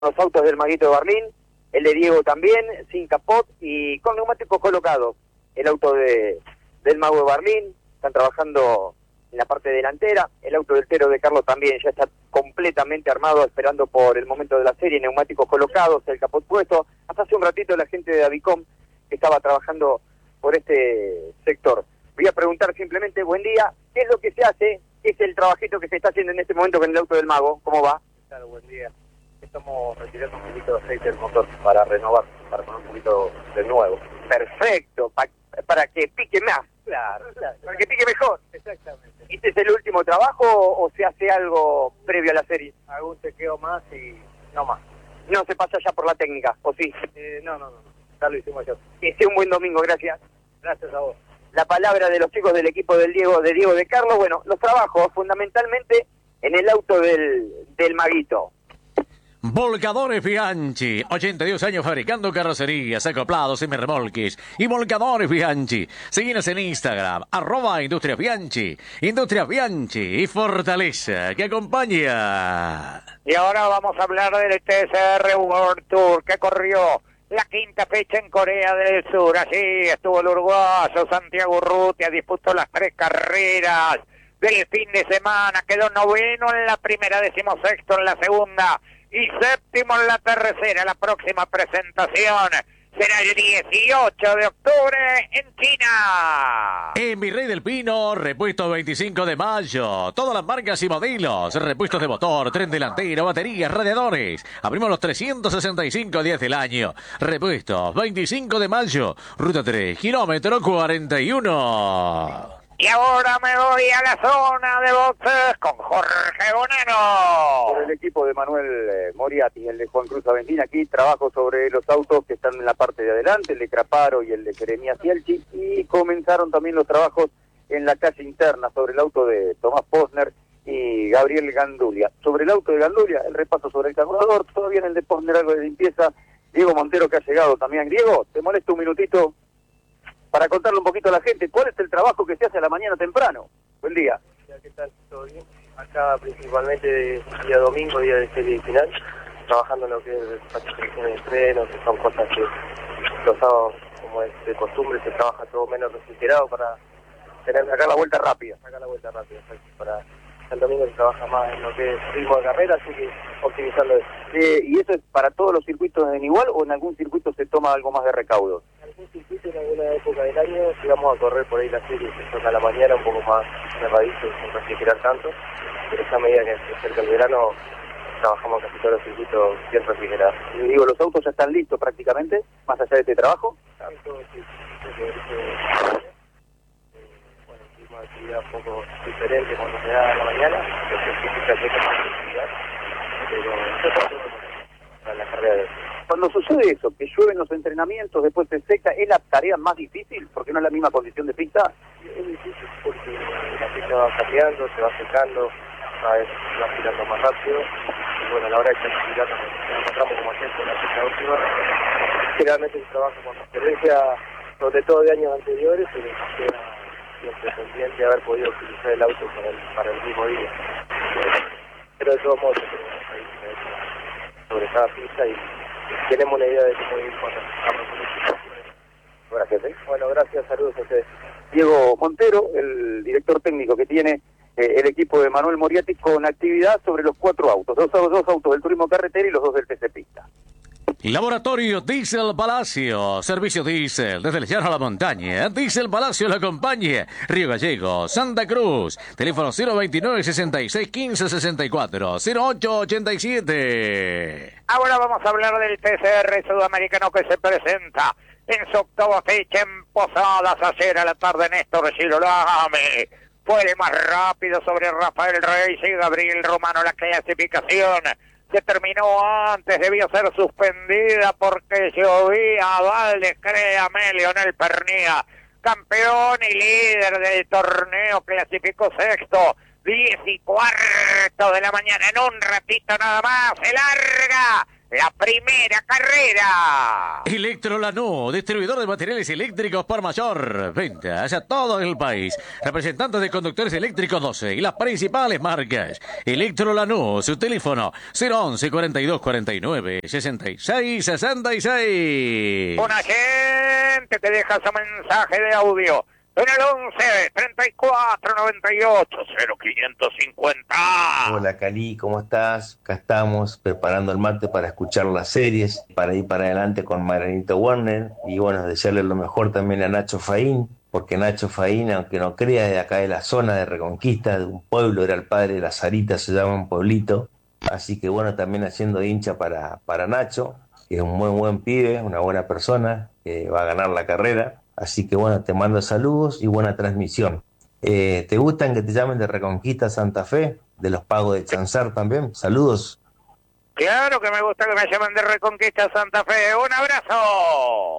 los autos del Maguito de Barlín, el de Diego también, sin capot y con neumáticos colocados. El auto del Mago de Barlín, están trabajando en la parte delantera. El auto del Tero de Carlos también ya está completamente armado, esperando por el momento de la serie, neumáticos colocados, el capot puesto. Hasta hace un ratito la gente de Avicom que estaba trabajando por este sector. Voy a preguntar simplemente, buen día, ¿qué es lo que se hace? ¿Qué es el trabajito que se está haciendo en este momento con el auto del Mago? ¿Cómo va? Claro, buen día. Estamos retirando un poquito de aceite del motor para renovar, para poner un poquito de nuevo. Perfecto, para que pique más. Claro. Para que pique mejor. Exactamente. ¿Este es el último trabajo o se hace algo previo a la serie? Hago un chequeo más y no más. No se pasa ya por la técnica, ¿o sí? No. Ya lo hicimos yo. Que sea un buen domingo, gracias. Gracias a vos. La palabra de los chicos del equipo del Diego de Carlos. Bueno, los trabajos fundamentalmente en el auto del Maguito. Volcadores Bianchi, 82 años fabricando carrocerías, acoplados, semirremolques y volcadores Bianchi. Síguenos en Instagram, @Industrias Bianchi. Industrias Bianchi y Fortaleza, que acompaña. Y ahora vamos a hablar del TCR World Tour que corrió la quinta fecha en Corea del Sur. Allí estuvo el uruguayo Santiago Urrutia, disputó las 3 carreras del fin de semana, quedó noveno en la primera, 16º en la segunda y 7º en la tercera. La próxima presentación será el 18 de octubre en China. En Virrey del Pino, repuesto 25 de mayo. Todas las marcas y modelos. Repuestos de motor, tren delantero, baterías, radiadores. Abrimos los 365 días del año. Repuestos 25 de mayo. Ruta 3, kilómetro 41. Y ahora me voy a la zona de boxes con Jorge Bonano. Por el equipo de Manuel Moriati, el de Juan Cruz Aventina, aquí trabajo sobre los autos que están en la parte de adelante, el de Craparo y el de Jeremías Cielchi, y comenzaron también los trabajos en la calle interna sobre el auto de Tomás Posner y Gabriel Gandulia. Sobre el auto de Gandulia, el repaso sobre el carburador, todavía en el de Posner algo de limpieza. Diego Montero que ha llegado también. Diego, ¿te molesta un minutito para contarle un poquito a la gente cuál es el trabajo que se hace a la mañana temprano? Buen día. ¿Qué tal? ¿Todo bien? Acá principalmente día domingo, día de serie final, trabajando en lo que es participación de frenos, que son cosas que los sábados, como es de costumbre, se trabaja todo menos refrigerado para Sacar la vuelta rápida. exacto, para el domingo se trabaja más en lo que es ritmo de carrera, así que optimizando eso. ¿Y eso es para todos los circuitos en igual o en algún circuito se toma algo más de recaudo? En algún circuito, en alguna época del año, si vamos a correr por ahí la serie, se toca a la mañana un poco más cerradito, sin refrigerar tanto, pero esa medida que se acerca el verano, trabajamos casi todos los circuitos bien refrigerados. Y digo, ¿los autos ya están listos prácticamente, más allá de este trabajo? Tanto, sí, bueno, es una actividad un poco diferente cuando se da a la mañana, lo que significa que hay más actividad, pero eso es todo para la carrera de hoy. Cuando sucede eso, que llueven los entrenamientos, después se seca, ¿es la tarea más difícil? Porque no es la misma condición de pista. Es difícil porque la pista va cambiando, se va secando, cada vez se va girando más rápido, y bueno, a la hora de estar girando, nos encontramos como ayer con la pista última. Generalmente se trabaja con experiencia, sobre todo de años anteriores, pero queda siempre pendiente de haber podido utilizar el auto para el mismo día. Pero de todos modos, sobre cada pista y tenemos una idea de cómo ir con Buenas, jefe. Bueno, gracias, saludos a ustedes. Diego Montero, el director técnico que tiene el equipo de Manuel Moriati, con actividad sobre los 4 autos. Dos autos del turismo carretera y los 2 del TC Pista. Laboratorio Diesel Palacio, servicio diésel desde el llano a la montaña. Diesel Palacio lo acompaña. Río Gallegos, Santa Cruz. Teléfono 029 66 15 64 08 87. Ahora vamos a hablar del TCR sudamericano que se presenta en su octava fecha en Posadas. Ayer a la tarde Néstor Girolame fue el más rápido sobre Rafael Reyes y Gabriel Romano. La clasificación se terminó antes, debió ser suspendida porque llovía. Valdes, créame, Leonel Pernía, campeón y líder del torneo, clasificó sexto, 10:15 de la mañana. En un ratito nada más se larga la primera carrera. Electro Lanús, distribuidor de materiales eléctricos por mayor. Ventas a todo el país. Representante de conductores eléctricos 12 y las principales marcas. Electro Lanús, su teléfono 011 42 49 66 66. Una gente te deja su mensaje de audio en el 11 34 98 0550. Hola Cali, ¿cómo estás? Acá estamos preparando el mate para escuchar las series, para ir para adelante con Marianito Warner y bueno, desearle lo mejor también a Nacho Faín, porque Nacho Faín, aunque no crea, de acá de la zona de Reconquista, de un pueblo, era el padre de la Sarita, se llama un pueblito, así que bueno, también haciendo hincha para Nacho, que es un buen pibe, una buena persona, que va a ganar la carrera. Así que bueno, te mando saludos y buena transmisión. ¿Te gustan que te llamen de Reconquista Santa Fe? ¿De los Pagos de Chanzar también? Saludos. Claro que me gusta que me llamen de Reconquista Santa Fe. ¡Un abrazo!